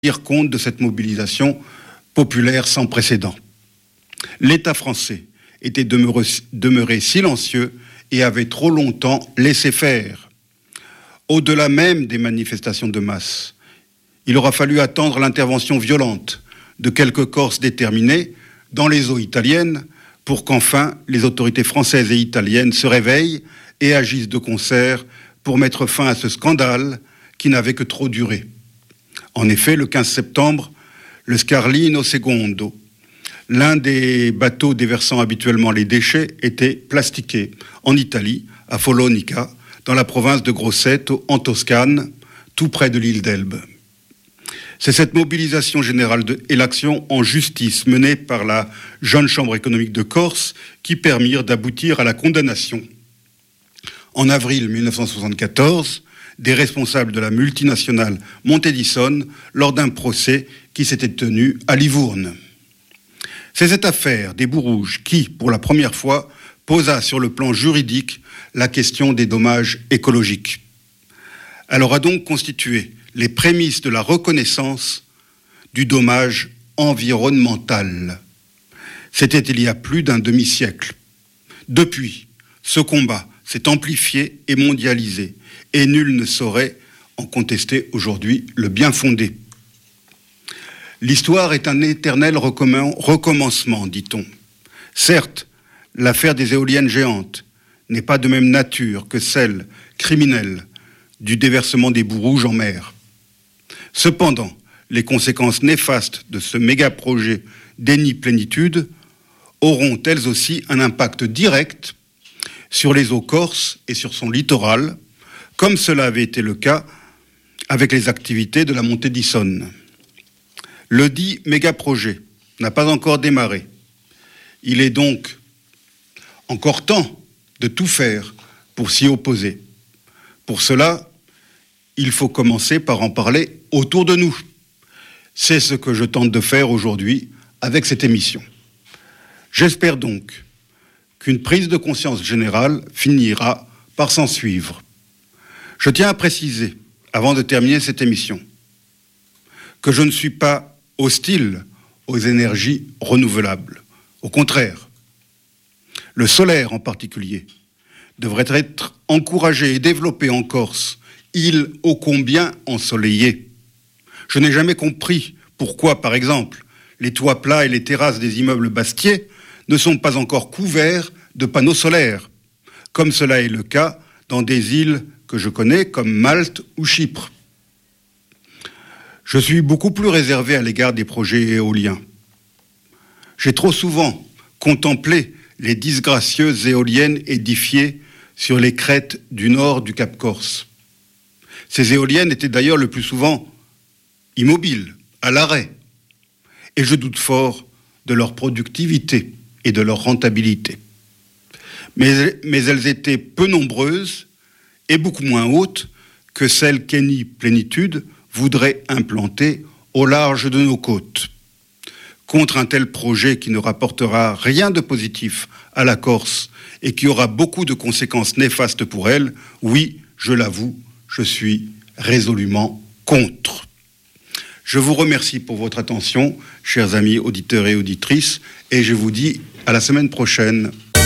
tenir compte de cette mobilisation populaire sans précédent. L'État français était demeuré silencieux et avait trop longtemps laissé faire. Au-delà même des manifestations de masse, il aura fallu attendre l'intervention violente de quelques Corses déterminés dans les eaux italiennes pour qu'enfin les autorités françaises et italiennes se réveillent et agissent de concert pour mettre fin à ce scandale qui n'avait que trop duré. En effet, le 15 septembre, le Scarlino Secondo, l'un des bateaux déversant habituellement les déchets, était plastiqué en Italie, à Follonica, dans la province de Grosseto, en Toscane, tout près de l'île d'Elbe. C'est cette mobilisation générale et l'action en justice menée par la jeune Chambre économique de Corse qui permirent d'aboutir à la condamnation, en avril 1974, des responsables de la multinationale Montedison lors d'un procès qui s'était tenu à Livourne. C'est cette affaire des boues rouges qui, pour la première fois, posa sur le plan juridique la question des dommages écologiques. Elle aura donc constitué les prémices de la reconnaissance du dommage environnemental. C'était il y a plus d'un demi-siècle. Depuis, ce combat s'est amplifié et mondialisé, et nul ne saurait en contester aujourd'hui le bien fondé. L'histoire est un éternel recommencement, dit-on. Certes, l'affaire des éoliennes géantes n'est pas de même nature que celle criminelle du déversement des boues rouges en mer. Cependant, les conséquences néfastes de ce méga-projet d'Eni-Plénitude auront elles aussi un impact direct sur les eaux corses et sur son littoral, comme cela avait été le cas avec les activités de la montée d'Issonne. Le dit méga-projet n'a pas encore démarré. Il est donc encore temps de tout faire pour s'y opposer. Pour cela, il faut commencer par en parler autour de nous. C'est ce que je tente de faire aujourd'hui avec cette émission. J'espère donc qu'une prise de conscience générale finira par s'en suivre. Je tiens à préciser, avant de terminer cette émission, que je ne suis pas hostile aux énergies renouvelables. Au contraire, le solaire en particulier devrait être encouragé et développé en Corse, île ô combien ensoleillée. Je n'ai jamais compris pourquoi, par exemple, les toits plats et les terrasses des immeubles bastiers ne sont pas encore couverts de panneaux solaires, comme cela est le cas dans des îles que je connais comme Malte ou Chypre. Je suis beaucoup plus réservé à l'égard des projets éoliens. J'ai trop souvent contemplé les disgracieuses éoliennes édifiées sur les crêtes du nord du Cap Corse. Ces éoliennes étaient d'ailleurs le plus souvent immobiles, à l'arrêt, et je doute fort de leur productivité et de leur rentabilité. Mais elles étaient peu nombreuses et beaucoup moins hautes que celles qu'Eni-Plénitude voudrait implanter au large de nos côtes. Contre un tel projet qui ne rapportera rien de positif à la Corse et qui aura beaucoup de conséquences néfastes pour elle, oui, je l'avoue, je suis résolument contre. Je vous remercie pour votre attention, chers amis auditeurs et auditrices, et je vous dis à la semaine prochaine.